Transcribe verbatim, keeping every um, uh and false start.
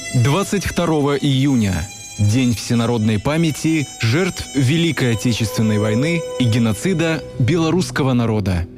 двадцать второго июня. День всенародной памяти жертв Великой Отечественной войны и геноцида белорусского народа.